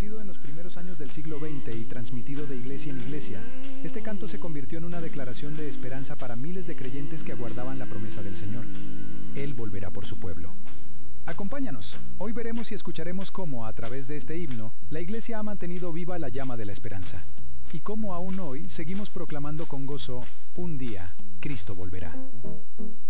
Nacido en los primeros años del siglo XX y transmitido de iglesia en iglesia, este canto se convirtió en una declaración de esperanza para miles de creyentes que aguardaban la promesa del Señor. Él volverá por su pueblo. Acompáñanos, hoy veremos y escucharemos cómo, a través de este himno, la iglesia ha mantenido viva la llama de la esperanza, y cómo aún hoy seguimos proclamando con gozo: un día, Cristo volverá.